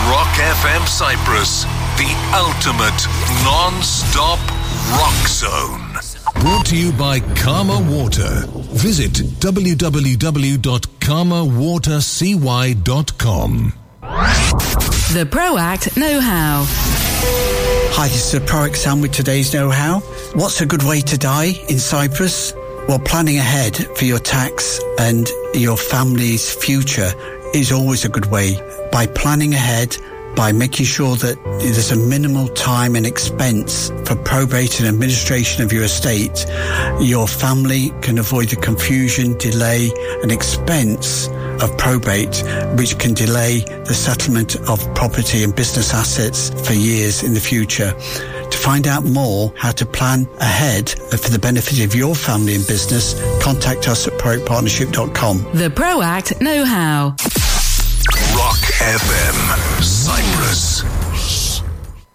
Rock FM Cyprus, the ultimate non-stop rock zone. Brought to you by Karma Water. Visit www.karmawatercy.com. The ProAct Know-How. Hi, this is the ProAct Sam with today's Know-How. What's a good way to die in Cyprus? Well, planning ahead for your tax and your family's future is always a good way. By planning ahead, by making sure that there's a minimal time and expense for probate and administration of your estate, your family can avoid the confusion, delay and expense of probate, which can delay the settlement of property and business assets for years in the future. To find out more how to plan ahead for the benefit of your family and business, contact us at proactpartnership.com. The ProAct Know-How. Rock FM Cyprus.